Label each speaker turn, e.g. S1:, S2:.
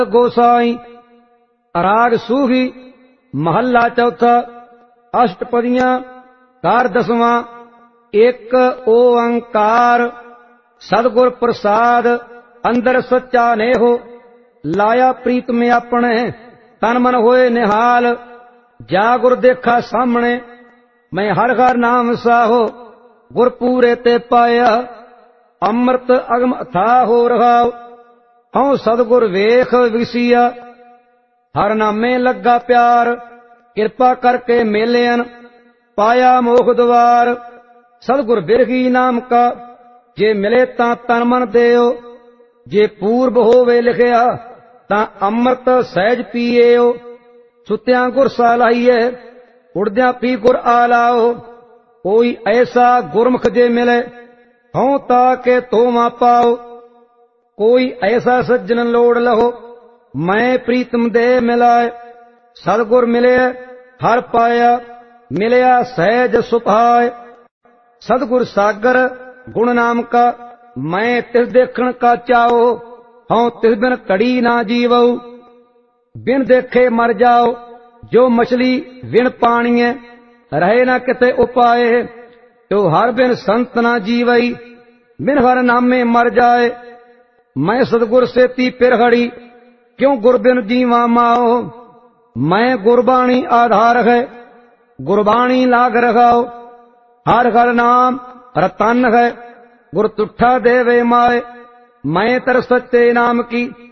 S1: गोसाई। राग सूही महला चौथा। अष्टपदियां कार दसवां। एक ओंकार सतगुर प्रसाद अंदर सच्चा नेहो। लाया प्रीत में अपने तन मन होए निहाल। जा गुर देखा सामने मैं हर हर नाम साहो। गुर पूरे ते पाया अमृत अगम अथा हो रहा। हूँ सतगुर वेख विसिया हर नामे लगा प्यार। कृपा करके मेलियन पाया मोख द्वार। सतगुर बिरही नाम का जे मिले तां तन मन देओ। जे पूर्व होवे लिखिया तां अमृत सहज पीएओ। सुत्यां गुर सालाइए उड़द्यां पी गुर आलाओ। कोई ऐसा गुरमुख जे मिले हों ताके तोमा पाओ। कोई ऐसा सज्जन लोड़ लहो मैं प्रीतम दे मिलाए। सतगुर मिले हर पाया मिलया सहज सुभाए। सतगुर सागर गुण नाम का मैं तिस देखण का चाओ। हूँ तिस बिन कड़ी ना जीवऊ। बिन देखे मर जाओ जो मछली बिन पाणीए। रहे ना किते उपाय तो हर बिन संत ना जीवई। बिन हर नामे मर जाए मैं सतगुर से ती पिरहड़ी। क्यों गुर बिन जीवा माओ। मैं गुरबाणी आधार है गुरबाणी लाग रखाओ। हर हर नाम रतन है गुर तुठा देवे माए। मैं तर सच्चे नाम की